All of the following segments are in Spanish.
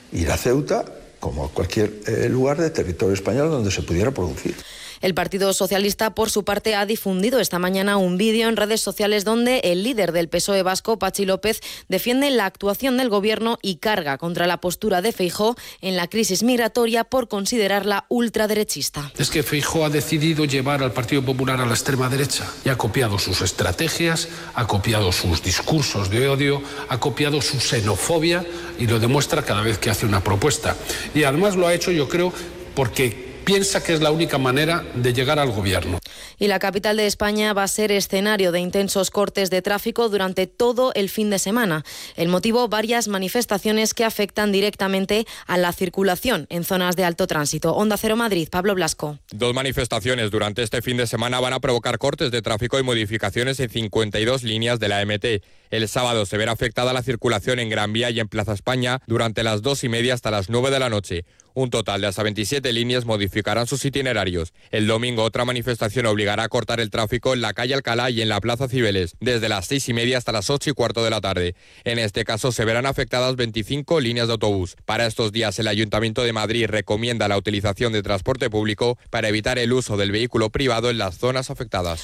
ir a Ceuta como a cualquier lugar de territorio español donde se pudiera producir. El Partido Socialista, por su parte, ha difundido esta mañana un vídeo en redes sociales donde el líder del PSOE vasco, Patxi López, defiende la actuación del Gobierno y carga contra la postura de Feijóo en la crisis migratoria por considerarla ultraderechista. Es que Feijóo ha decidido llevar al Partido Popular a la extrema derecha y ha copiado sus estrategias, ha copiado sus discursos de odio, ha copiado su xenofobia y lo demuestra cada vez que hace una propuesta. Y además lo ha hecho, yo creo, porque piensa que es la única manera de llegar al gobierno. Y la capital de España va a ser escenario de intensos cortes de tráfico durante todo el fin de semana. El motivo, varias manifestaciones que afectan directamente a la circulación en zonas de alto tránsito. Onda Cero Madrid, Pablo Blasco. 2 manifestaciones durante este fin de semana van a provocar cortes de tráfico y modificaciones en 52 líneas de la MT. El sábado se verá afectada la circulación en Gran Vía y en Plaza España durante las 2:30 hasta las 9 de la noche. Un total de hasta 27 líneas modificarán sus itinerarios. El domingo otra manifestación obligará a cortar el tráfico en la calle Alcalá y en la Plaza Cibeles, desde las 6:30 hasta las 8:15 de la tarde. En este caso se verán afectadas 25 líneas de autobús. Para estos días el Ayuntamiento de Madrid recomienda la utilización de transporte público para evitar el uso del vehículo privado en las zonas afectadas.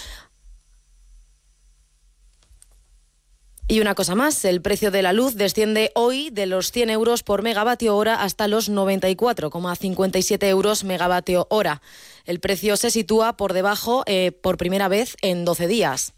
Y una cosa más, el precio de la luz desciende hoy de los 100 euros por megavatio hora hasta los 94,57 euros megavatio hora. El precio se sitúa por debajo por primera vez en 12 días.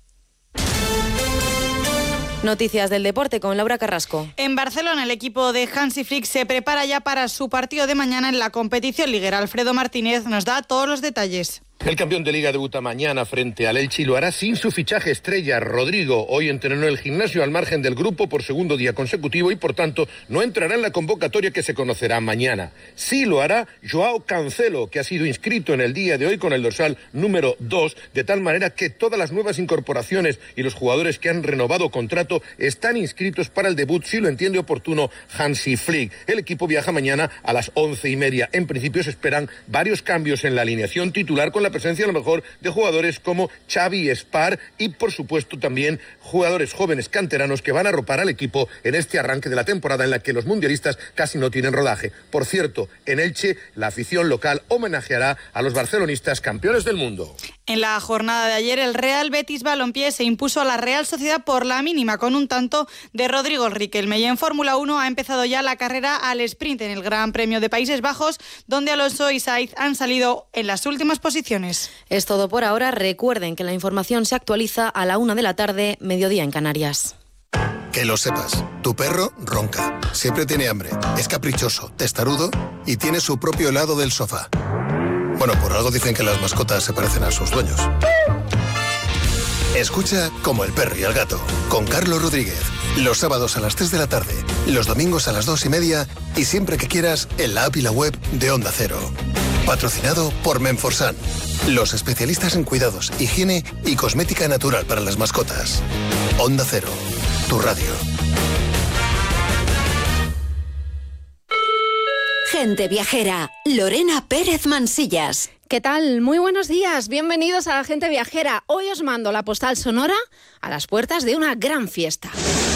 Noticias del deporte con Laura Carrasco. En Barcelona, el equipo de Hansi Flick se prepara ya para su partido de mañana en la competición liguera. Alfredo Martínez nos da todos los detalles. El campeón de Liga debuta mañana frente al Elche y lo hará sin su fichaje estrella, Rodrigo. Hoy entrenó en el gimnasio al margen del grupo por segundo día consecutivo y, por tanto, no entrará en la convocatoria que se conocerá mañana. Sí lo hará Joao Cancelo, que ha sido inscrito en el día de hoy con el dorsal número 2, de tal manera que todas las nuevas incorporaciones y los jugadores que han renovado contrato están inscritos para el debut, si lo entiende oportuno Hansi Flick. El equipo viaja mañana a las 11:30. En principio se esperan varios cambios en la alineación titular, con la presencia a lo mejor de jugadores como Xavi Espar y, por supuesto, también jugadores jóvenes canteranos que van a arropar al equipo en este arranque de la temporada en la que los mundialistas casi no tienen rodaje. Por cierto, en Elche la afición local homenajeará a los barcelonistas campeones del mundo. En la jornada de ayer, el Real Betis Balompié se impuso a la Real Sociedad por la mínima con un tanto de Rodrigo Riquelme. Y en Fórmula 1 ha empezado ya la carrera al sprint en el Gran Premio de Países Bajos, donde Alonso y Sainz han salido en las últimas posiciones. Es todo por ahora. Recuerden que la información se actualiza a la 1 de la tarde, mediodía en Canarias. Que lo sepas, tu perro ronca, siempre tiene hambre, es caprichoso, testarudo y tiene su propio helado del sofá. Bueno, por algo dicen que las mascotas se parecen a sus dueños. Escucha Como el perro y el gato, con Carlos Rodríguez. Los sábados a las 3 de la tarde, los domingos a las 2:30 y siempre que quieras en la app y la web de Onda Cero. Patrocinado por Menforsan, los especialistas en cuidados, higiene y cosmética natural para las mascotas. Onda Cero, tu radio. Gente viajera, Lorena Pérez Mansillas. ¿Qué tal? Muy buenos días, bienvenidos a la Gente Viajera. Hoy os mando la postal sonora a las puertas de una gran fiesta.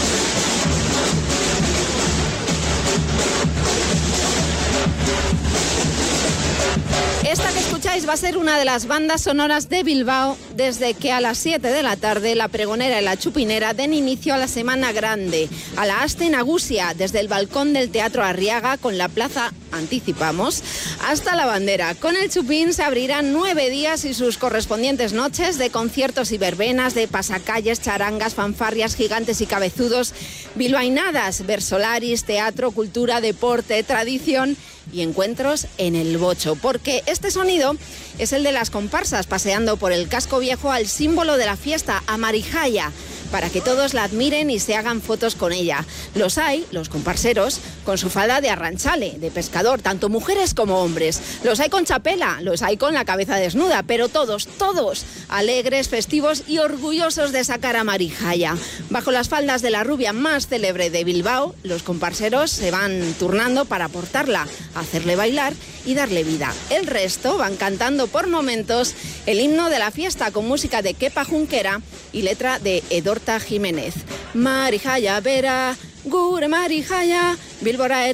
Esta que escucháis va a ser una de las bandas sonoras de Bilbao desde que a las 7 de la tarde la pregonera y la chupinera den inicio a la Semana Grande, a la Aste Nagusia, desde el balcón del Teatro Arriaga con la plaza Anticipamos hasta la bandera. Con el chupín se abrirán 9 días y sus correspondientes noches de conciertos y verbenas, de pasacalles, charangas, fanfarrias, gigantes y cabezudos, bilbainadas, versolaris, teatro, cultura, deporte, tradición y encuentros en el bocho, porque este sonido es el de las comparsas paseando por el casco viejo al símbolo de la fiesta, a Marijaya, para que todos la admiren y se hagan fotos con ella. Los hay, los comparseros, con su falda de arranchale, de pescador, tanto mujeres como hombres. Los hay con chapela, los hay con la cabeza desnuda, pero todos, alegres, festivos y orgullosos de sacar a Marijaya. Bajo las faldas de la rubia más célebre de Bilbao, los comparseros se van turnando para portarla, hacerle bailar y darle vida. El resto van cantando por momentos el himno de la fiesta con música de Kepa Junquera y letra de Edorta Jiménez. Marijaya bera, gure Marijaya, Bilbora